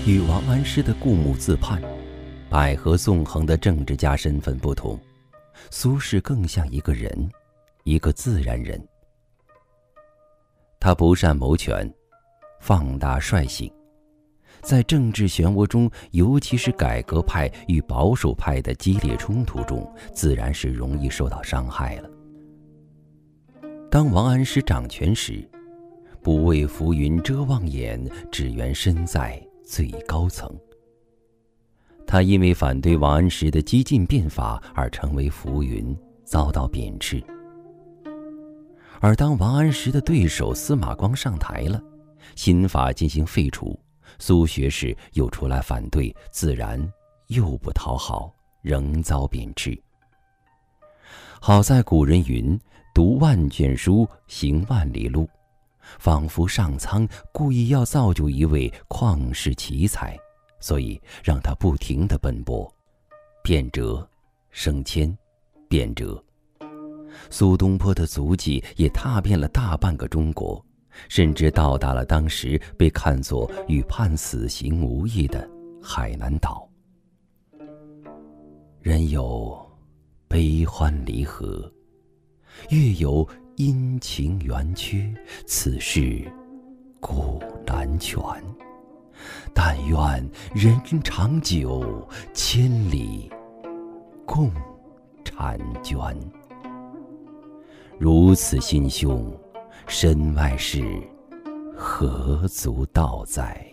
与王安石的固目自叛、百合纵横的政治家身份不同，苏轼更像一个人，一个自然人。他不善谋权，放大率性，在政治漩涡中，尤其是改革派与保守派的激烈冲突中，自然是容易受到伤害了。当王安石掌权时，不为浮云遮望眼，只缘身在最高层。他因为反对王安石的激进变法而成为浮云，遭到贬斥。而当王安石的对手司马光上台了，新法进行废除，苏学士又出来反对，自然又不讨好，仍遭贬斥。好在古人云：读万卷书，行万里路，仿佛上苍故意要造就一位旷世奇才，所以让他不停地奔波，变折、升迁、变折。苏东坡的足迹也踏遍了大半个中国，甚至到达了当时被看作与判死刑无异的海南岛。人有悲欢离合，月有阴晴圆缺，此事古难全。但愿人长久，千里共婵娟。如此心胸，身外事何足道哉？